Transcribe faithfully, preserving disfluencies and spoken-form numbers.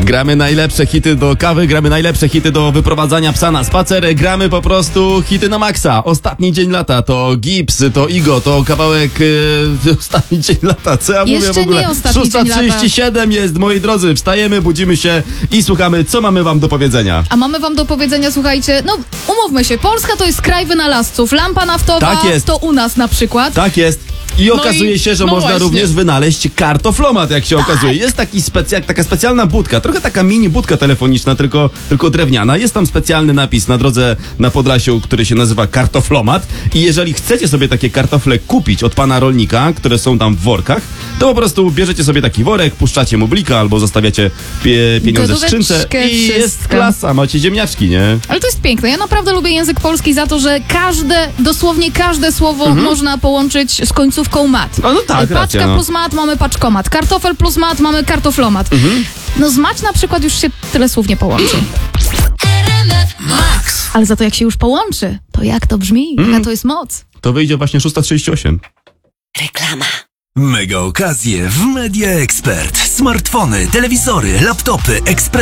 Gramy najlepsze hity do kawy, gramy najlepsze hity do wyprowadzania psa na spacer, gramy po prostu hity na maksa. Ostatni dzień lata, to Gibbs, to Igo, to kawałek e, ostatni dzień lata. Co ja Jeszcze mówię w ogóle? nie ostatni szósta dzień lata. trzydzieści siedem jest, moi drodzy. Wstajemy, budzimy się i słuchamy, co mamy wam do powiedzenia. A mamy wam do powiedzenia, słuchajcie, no umówmy się, Polska to jest kraj wynalazców. Lampa naftowa Tak jest. to u nas na przykład. Tak jest. I okazuje i- się, że no można właśnie. również wynaleźć kartoflomat, jak się okazuje. Jest taki specja- taka specjalna budka, trochę taka mini budka telefoniczna, tylko, tylko drewniana. Jest tam specjalny napis na drodze na Podlasiu, który się nazywa kartoflomat. I jeżeli chcecie sobie takie kartofle kupić od pana rolnika, które są tam w workach, to po prostu bierzecie sobie taki worek, puszczacie mu blika albo zostawiacie pie- pieniądze w skrzynce Gotóweczkę, i jest wszystko. klasa, macie ziemniaczki, nie? Ale to jest piękne. Ja naprawdę lubię język polski za to, że każde, dosłownie każde słowo można połączyć z końcówką mat. No, no tak, Paczka racja, no. plus mat mamy paczkomat. Kartofel plus mat mamy kartoflomat. No z mać na przykład już się tyle słów nie połączy. Ale za to jak się już połączy, to jak to brzmi? Jaka to jest moc? To wyjdzie właśnie szósta trzydzieści osiem. Reklama. Mega okazje w Media Expert. Smartfony, telewizory, laptopy, ekspres.